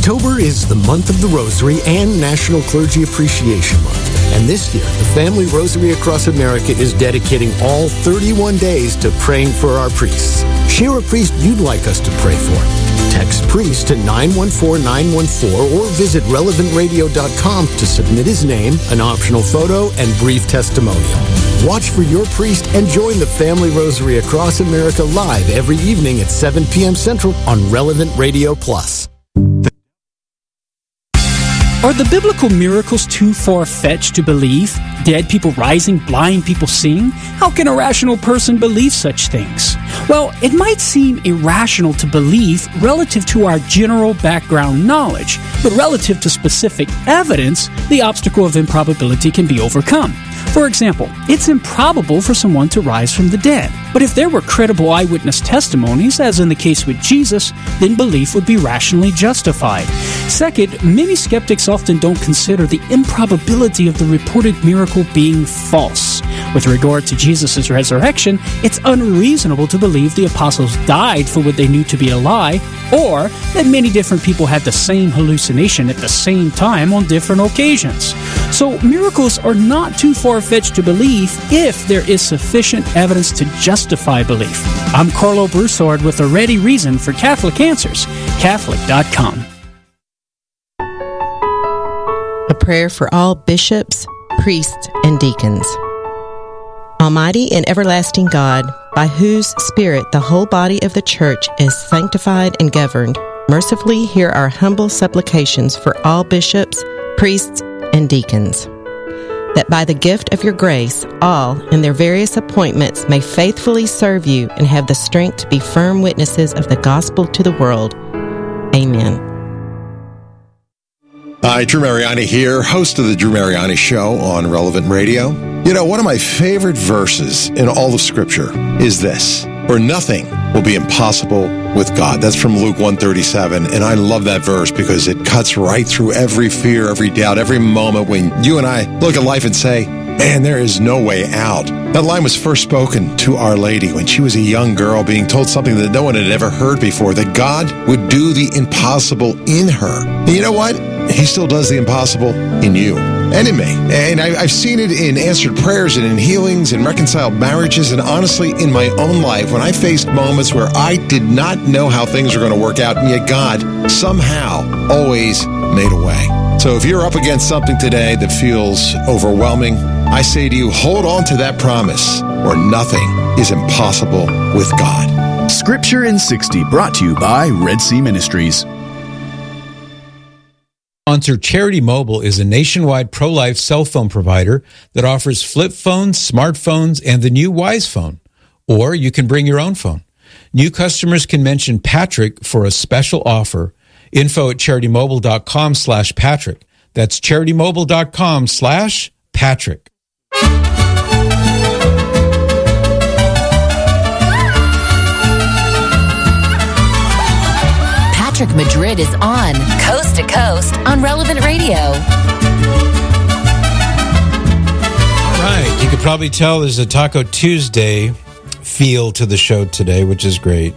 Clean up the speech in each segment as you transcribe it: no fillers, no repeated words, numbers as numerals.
October is the month of the Rosary and National Clergy Appreciation Month. And this year, the Family Rosary Across America is dedicating all 31 days to praying for our priests. Share a priest you'd like us to pray for. Text priest to 914-914 or visit relevantradio.com to submit his name, an optional photo, and brief testimonial. Watch for your priest and join the Family Rosary Across America live every evening at 7 p.m. Central on Relevant Radio Plus. Are the biblical miracles too far-fetched to believe? Dead people rising, blind people seeing? How can a rational person believe such things? Well, it might seem irrational to believe relative to our general background knowledge, but relative to specific evidence, the obstacle of improbability can be overcome. For example, it's improbable for someone to rise from the dead. But if there were credible eyewitness testimonies, as in the case with Jesus, then belief would be rationally justified. Second, many skeptics often don't consider the improbability of the reported miracle being false. With regard to Jesus' resurrection, it's unreasonable to believe the apostles died for what they knew to be a lie, or that many different people had the same hallucination at the same time on different occasions. So miracles are not too far-fetched to believe if there is sufficient evidence to justify belief. I'm Carlo Broussard with a ready reason for Catholic Answers, Catholic.com. A prayer for all bishops, priests, and deacons. Almighty and everlasting God, by whose Spirit the whole body of the Church is sanctified and governed, mercifully hear our humble supplications for all bishops, priests, and deacons, that by the gift of your grace, all in their various appointments may faithfully serve you and have the strength to be firm witnesses of the gospel to the world. Amen. Hi, Drew Mariani here, host of the Drew Mariani Show on Relevant Radio. You know, one of my favorite verses in all of Scripture is this: for nothing will be impossible with God. That's from Luke 1:37, and I love that verse because it cuts right through every fear, every doubt, every moment when you and I look at life and say, man, there is no way out. That line was first spoken to Our Lady when she was a young girl being told something that no one had ever heard before, that God would do the impossible in her. And you know what? He still does the impossible in you and in me. And I've seen it in answered prayers and in healings and reconciled marriages, and honestly in my own life when I faced moments where I did not know how things were going to work out, and yet God somehow always made a way. So if you're up against something today that feels overwhelming, I say to you, hold on to that promise, where nothing is impossible with God. Scripture in 60, brought to you by Red Sea Ministries. Sponsor Charity Mobile is a nationwide pro-life cell phone provider that offers flip phones, smartphones, and the new Wise Phone. Or you can bring your own phone. New customers can mention Patrick for a special offer. Info at CharityMobile.com/Patrick. That's CharityMobile.com/Patrick. Patrick Madrid is on Coast to Coast on Relevant Radio. All right. You could probably tell there's a Taco Tuesday feel to the show today, which is great.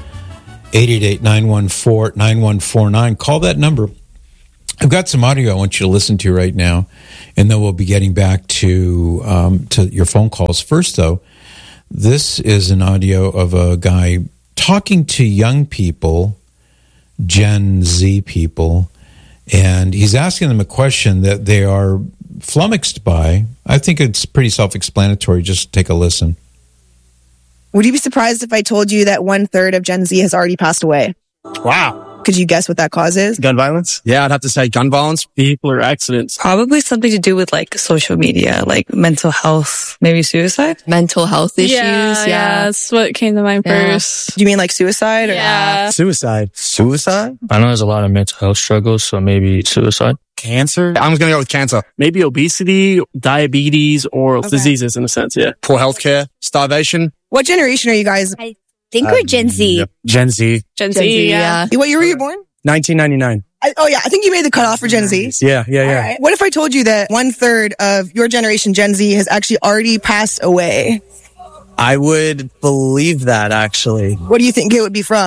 888-914-9149. Call that number. I've got some audio I want you to listen to right now, and then we'll be getting back to your phone calls. First, though, this is an audio of a guy talking to young people, Gen Z people, and he's asking them a question that they are flummoxed by. I think it's pretty self-explanatory. Just take a listen. Would you be surprised if I told you that 1/3 of Gen Z has already passed away? Wow. Could you guess what that cause is? Gun violence? Yeah, I'd have to say gun violence, vehicular accidents. Probably something to do with like social media, like mental health, maybe suicide. Mental health issues. Yeah, that's what came to mind first. Do you mean like suicide? Or? Yeah. Suicide. Suicide? I know there's a lot of mental health struggles, so maybe suicide. Cancer? I'm going to go with cancer. Maybe obesity, diabetes, or diseases in a sense, yeah. Poor healthcare, starvation. What generation are you guys? I think we're Gen Z. Yep. Gen Z. Gen Z, yeah. What year were you born? 1999. I think you made the cutoff for Gen Z. Yeah. All right. What if I told you that 1/3 of your generation, Gen Z, has actually already passed away? I would believe that, actually. What do you think it would be from?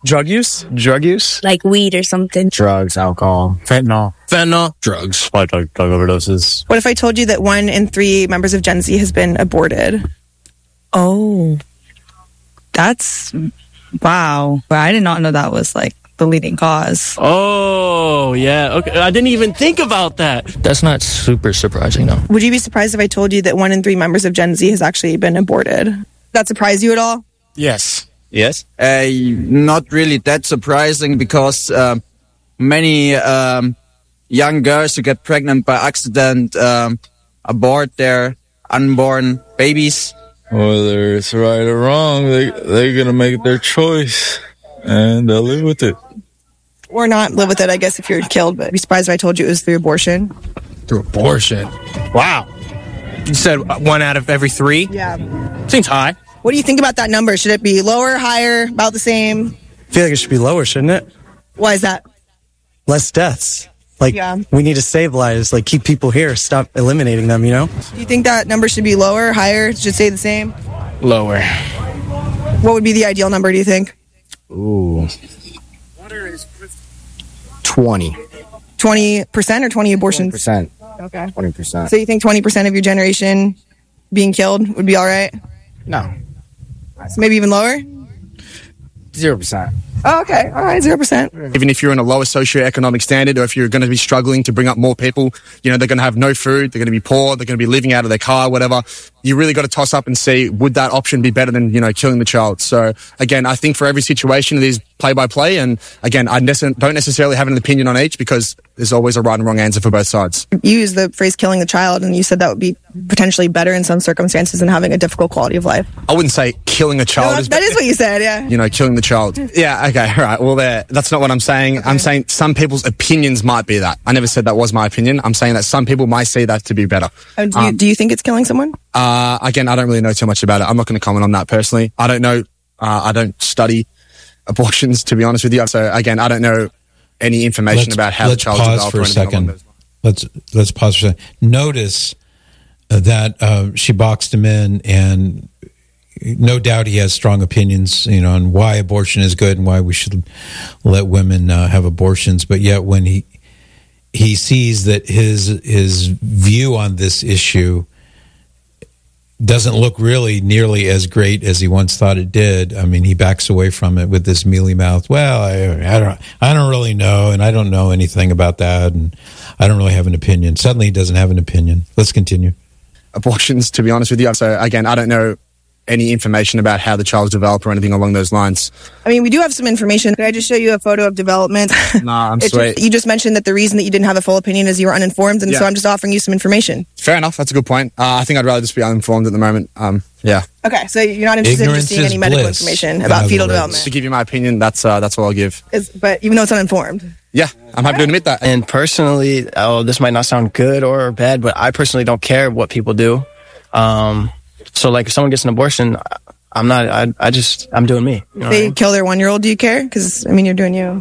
Drug use? Drug use? Like weed or something. Drugs, alcohol. Fentanyl. Drugs. Probably drug overdoses. What if I told you that 1 in 3 members of Gen Z has been aborted? Oh, that's wow. But I did not know that was like the leading cause. Oh, yeah. Okay. I didn't even think about that. That's not super surprising, though. Would you be surprised if I told you that 1 in 3 members of Gen Z has actually been aborted? That surprise you at all? Yes. Yes. Not really that surprising because many young girls who get pregnant by accident abort their unborn babies. Whether it's right or wrong, they're going to make their choice and they'll live with it. Or not live with it, I guess, if you're killed. But be surprised if I told you it was through abortion. Through abortion. Wow. You said 1 out of every 3? Yeah. Seems high. What do you think about that number? Should it be lower, higher, about the same? I feel like it should be lower, shouldn't it? Why is that? Less deaths. Like, we need to save lives, like, keep people here, stop eliminating them, you know? Do you think that number should be lower, higher, should stay the same? Lower. What would be the ideal number, do you think? Ooh. 20. 20% or 20 abortions? 20%. Okay. 20%. So you think 20% of your generation being killed would be all right? No. So maybe even lower? 0%. Oh, okay. All right, 0%. Even if you're in a lower socioeconomic standard, or if you're going to be struggling to bring up more people, you know, they're going to have no food, they're going to be poor, they're going to be living out of their car, whatever. You really got to toss up and see, would that option be better than, you know, killing the child? So again, I think for every situation, it is play by play. And again, I don't necessarily have an opinion on each because there's always a right and wrong answer for both sides. You used the phrase killing the child, and you said that would be potentially better in some circumstances than having a difficult quality of life. I wouldn't say killing a child that is what you said, yeah. You know, killing the child. Yeah, okay, all right. Well, that's not what I'm saying. Okay. I'm saying some people's opinions might be that. I never said that was my opinion. I'm saying that some people might see that to be better. Do you think it's killing someone? Again, I don't really know too much about it. I'm not going to comment on that personally. I don't know. I don't study abortions, to be honest with you. So again, I don't know any information about how the child's developed or anything along those lines. Let's pause for a second. Notice that she boxed him in, and no doubt he has strong opinions, you know, on why abortion is good and why we should let women have abortions. But yet, when he sees that his view on this issue doesn't look really nearly as great as he once thought it did, I mean, he backs away from it with this mealy mouth. Well, I don't really know, and I don't know anything about that, and I don't really have an opinion. Suddenly, he doesn't have an opinion. Let's continue. Abortions, to be honest with you. So again, I don't know any information about how the child's developed or anything along those lines. I mean, we do have some information. Can I just show you a photo of development? Nah, I'm sweet. You just mentioned that the reason that you didn't have a full opinion is you were uninformed, and so I'm just offering you some information. Fair enough. That's a good point. I think I'd rather just be uninformed at the moment. Yeah. Okay, so you're not interested in just seeing any medical information about fetal development? To give you my opinion, that's what I'll give. But even though it's uninformed? Yeah, I'm happy to admit that. And personally, this might not sound good or bad, but I personally don't care what people do. So like if someone gets an abortion, I'm doing me. You know they kill their 1-year-old, do you care? Because, I mean, you're doing you.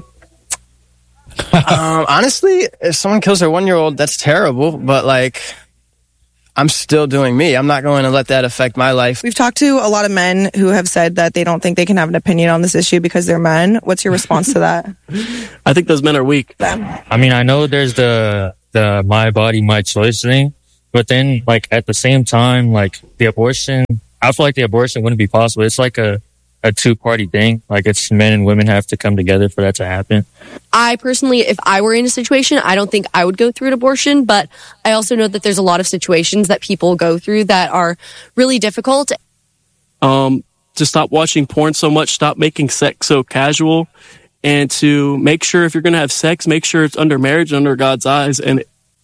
Honestly, if someone kills their 1-year-old, that's terrible. But, like, I'm still doing me. I'm not going to let that affect my life. We've talked to a lot of men who have said that they don't think they can have an opinion on this issue because they're men. What's your response to that? I think those men are weak. I mean, I know there's the my body, my choice thing. But then, like, at the same time, like, the abortion... I feel like the abortion wouldn't be possible. It's like a two-party thing. Like, it's men and women have to come together for that to happen. I personally, if I were in a situation, I don't think I would go through an abortion, but I also know that there's a lot of situations that people go through that are really difficult. To stop watching porn so much, stop making sex so casual, and to make sure if you're going to have sex, make sure it's under marriage, under God's eyes, and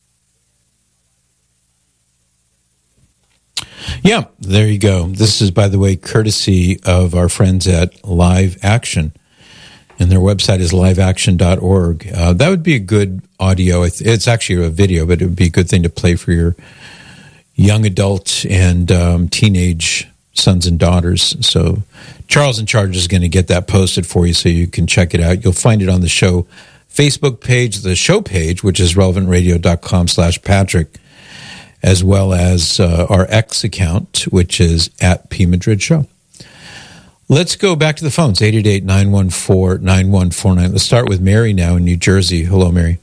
yeah, there you go. This is, by the way, courtesy of our friends at Live Action, and their website is liveaction.org. That would be a good audio. It's actually a video, but it would be a good thing to play for your young adult and teenage sons and daughters. So Charles in Charge is going to get that posted for you so you can check it out. You'll find it on the show Facebook page, the show page, which is relevantradio.com/Patrick. As well as our X account, which is @PMadrid Show. Let's go back to the phones, 888-914-9149. Let's start with Mary now in New Jersey. Hello, Mary.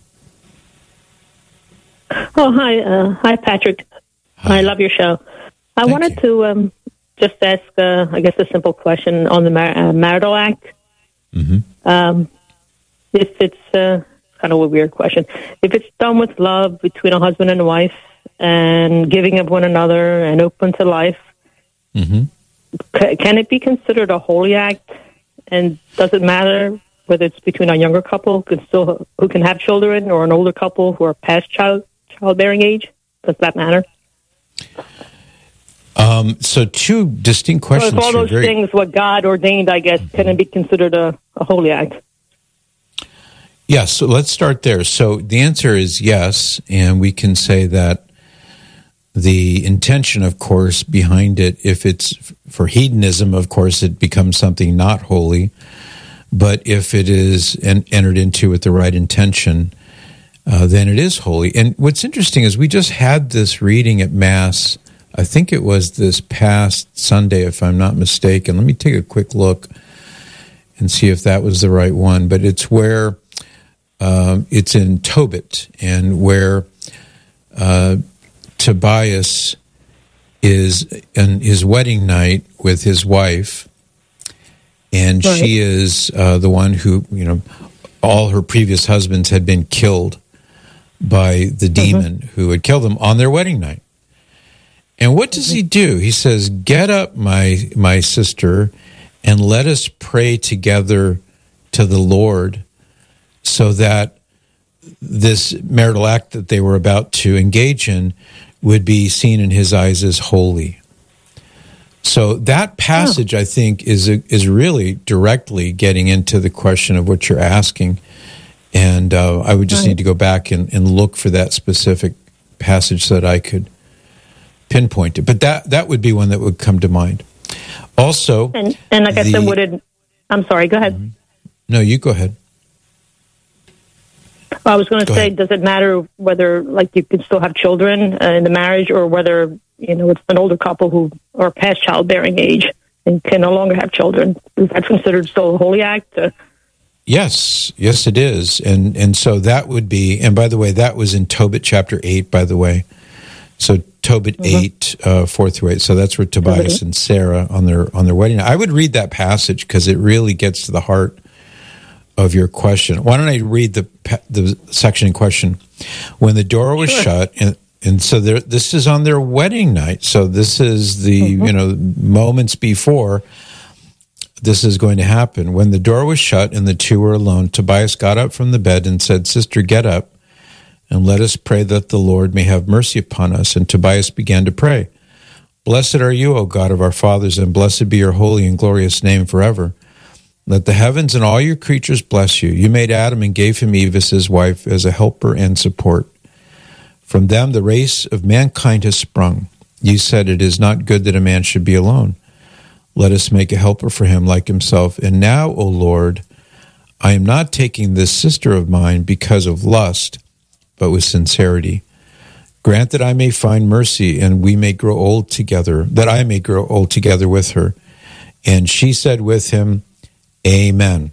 Oh, hi, Patrick. Hi. I love your show. I wanted to just ask, I guess, a simple question on the marital act. Mm-hmm. If it's kind of a weird question, if it's done with love between a husband and a wife and giving of one another and open to life, mm-hmm. Can it be considered a holy act? And does it matter whether it's between a younger couple who can have children or an older couple who are past childbearing age? Does that matter? So two distinct questions. So if all those things, what God ordained, I guess, can it be considered a holy act? Yes, so let's start there. So the answer is yes, and we can say that the intention, of course, behind it, if it's for hedonism, of course, it becomes something not holy. But if it is entered into with the right intention, then it is holy. And what's interesting is we just had this reading at Mass. I think it was this past Sunday, if I'm not mistaken. Let me take a quick look and see if that was the right one. But it's where it's in Tobit, and where Tobias is on his wedding night with his wife, and right. She is the one who, all her previous husbands had been killed by the demon who had killed them on their wedding night. And what does he do? He says, "Get up, my sister, and let us pray together to the Lord, so that this marital act that they were about to engage in would be seen in his eyes as holy." So that passage, I think, is really directly getting into the question of what you're asking. And I would just need to go back and look for that specific passage so that I could pinpoint it. But that would be one that would come to mind. Also, and like I said, I'm sorry, go ahead. No, you go ahead. I was going to say, does it matter whether, like, you can still have children in the marriage, or whether, it's an older couple who are past childbearing age and can no longer have children? Is that considered still a holy act? Yes, it is. And so that would be, and by the way, that was in Tobit chapter 8, by the way. So Tobit 8, 4 through 8. So that's where Tobias and Sarah on their wedding. I would read that passage because it really gets to the heart of your question. Why don't I read the section in question? When the door was shut, and so this is on their wedding night. So this is the moments before this is going to happen. When the door was shut and the two were alone, Tobias got up from the bed and said, "Sister, get up, and let us pray that the Lord may have mercy upon us." And Tobias began to pray, "Blessed are you, O God of our fathers, and blessed be your holy and glorious name forever. Let the heavens and all your creatures bless you. You made Adam and gave him Eve as his wife, as a helper and support. From them the race of mankind has sprung. You said it is not good that a man should be alone. Let us make a helper for him like himself. And now, O Lord, I am not taking this sister of mine because of lust, but with sincerity. Grant that I may find mercy, and we may grow old together, that I may grow old together with her." And she said with him, "Amen."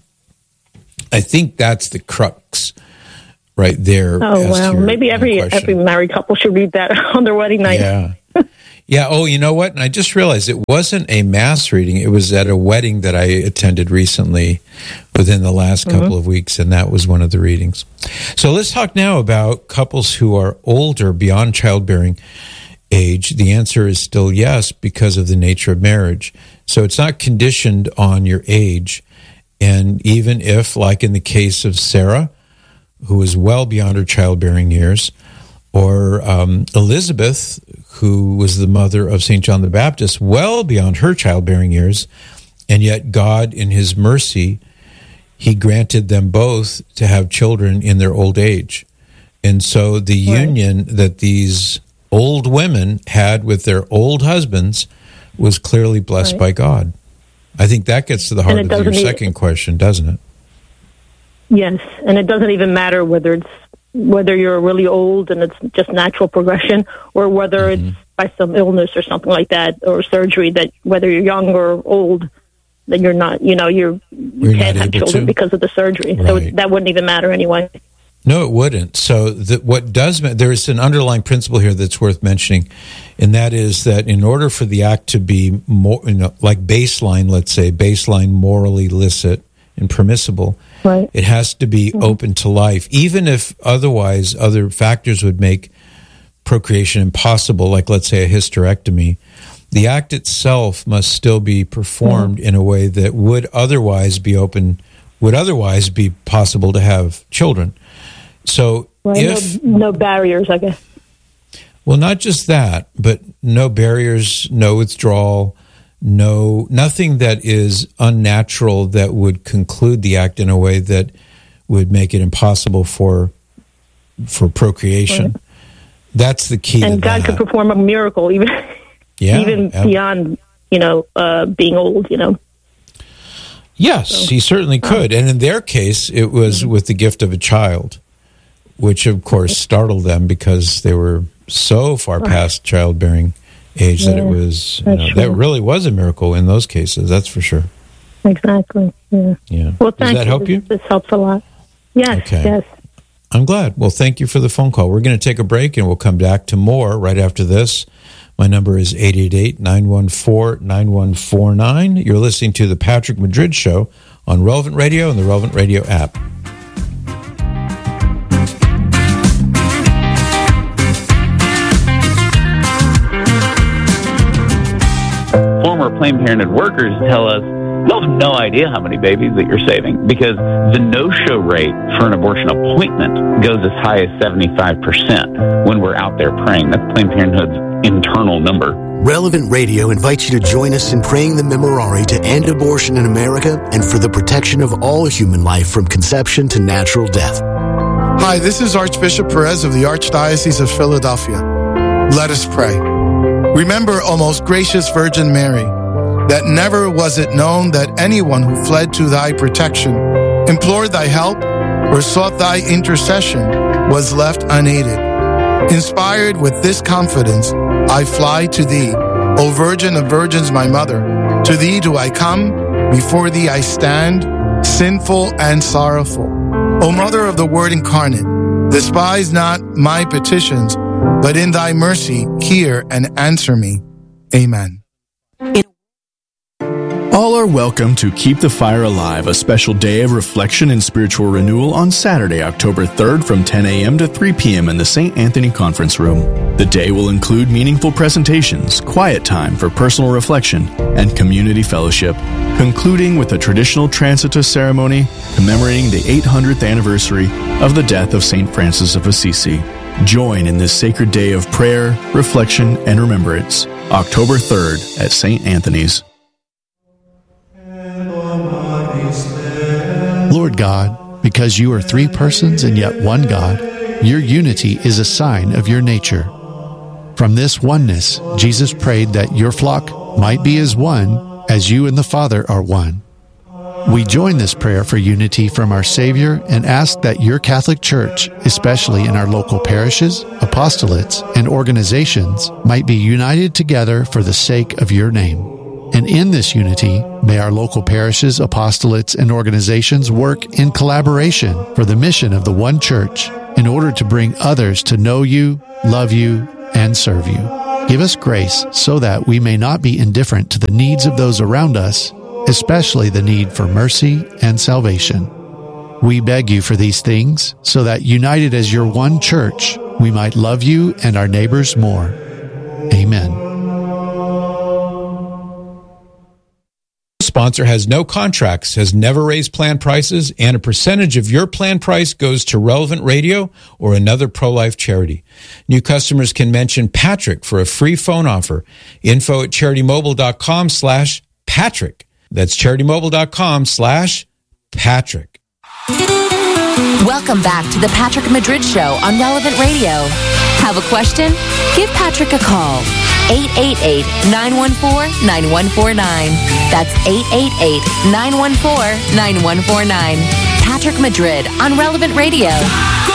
I think that's the crux right there. Oh, wow. Maybe every married couple should read that on their wedding night. Yeah. Yeah. Oh, you know what? And I just realized it wasn't a mass reading. It was at a wedding that I attended recently within the last couple of weeks, and that was one of the readings. So let's talk now about couples who are older, beyond childbearing age. The answer is still yes, because of the nature of marriage. So it's not conditioned on your age. And even if, like in the case of Sarah, who was well beyond her childbearing years, or Elizabeth, who was the mother of St. John the Baptist, well beyond her childbearing years, and yet God, in his mercy, he granted them both to have children in their old age. And so the union that these old women had with their old husbands was clearly blessed by God. I think that gets to the heart of your second question, doesn't it? Yes, and it doesn't even matter whether you're really old and it's just natural progression, or whether it's by some illness or something like that, or surgery, that whether you're young or old, that you're not, you can't have children because of the surgery. Right. So that wouldn't even matter anyway. No, it wouldn't. So what does there's an underlying principle here that's worth mentioning, and that is that in order for the act to be more, like baseline, let's say baseline morally licit and permissible, right, it has to be open to life, even if otherwise other factors would make procreation impossible, like let's say a hysterectomy. The act itself must still be performed in a way that would otherwise be possible to have children. So no barriers, I guess. Well, not just that, but no barriers, no withdrawal, nothing that is unnatural that would conclude the act in a way that would make it impossible for procreation. Right. That's the key. And God could perform a miracle even beyond, being old, Yes, he certainly could. And in their case, it was with the gift of a child, which of course startled them because they were so far past childbearing age that it was, that really was a miracle in those cases. That's for sure. Exactly. Yeah. Well, thank you. Does that help you? This helps a lot. Yes. Okay. Yes. I'm glad. Well, thank you for the phone call. We're going to take a break and we'll come back to more right after this. My number is 888-914-9149. You're listening to The Patrick Madrid Show on Relevant Radio and the Relevant Radio app. Former Planned Parenthood workers tell us they'll have no idea how many babies that you're saving because the no-show rate for an abortion appointment goes as high as 75% when we're out there praying. That's Planned Parenthood's internal number. Relevant Radio invites you to join us in praying the Memorare to end abortion in America and for the protection of all human life from conception to natural death. Hi, this is Archbishop Perez of the Archdiocese of Philadelphia. Let us pray. Remember, O most gracious Virgin Mary, that never was it known that anyone who fled to thy protection, implored thy help, or sought thy intercession was left unaided. Inspired with this confidence, I fly to thee, O Virgin of Virgins, my mother. To thee do I come, before thee I stand, sinful and sorrowful. O Mother of the Word incarnate, despise not my petitions, but in thy mercy hear and answer me. Amen. All are welcome to Keep the Fire Alive, a special day of reflection and spiritual renewal on Saturday, October 3rd from 10 a.m. to 3 p.m. in the St. Anthony Conference Room. The day will include meaningful presentations, quiet time for personal reflection, and community fellowship, concluding with a traditional Transitus ceremony commemorating the 800th anniversary of the death of St. Francis of Assisi. Join in this sacred day of prayer, reflection, and remembrance, October 3rd at St. Anthony's. Lord God, because you are three persons and yet one God, your unity is a sign of your nature. From this oneness, Jesus prayed that your flock might be as one, as you and the Father are one. We join this prayer for unity from our Savior and ask that your Catholic Church, especially in our local parishes, apostolates, and organizations, might be united together for the sake of your name. And in this unity, may our local parishes, apostolates, and organizations work in collaboration for the mission of the one Church in order to bring others to know you, love you, and serve you. Give us grace so that we may not be indifferent to the needs of those around us, especially the need for mercy and salvation. We beg you for these things so that, united as your one Church, we might love you and our neighbors more. Amen. Sponsor has no contracts, has never raised plan prices, and a percentage of your plan price goes to Relevant Radio or another pro-life charity. New customers can mention Patrick for a free phone offer. info@CharityMobile.com/Patrick. That's CharityMobile.com/Patrick. Welcome back to the Patrick Madrid Show on Relevant Radio. Have a question? Give Patrick a call. 888-914-9149. That's 888-914-9149. Patrick Madrid on Relevant Radio.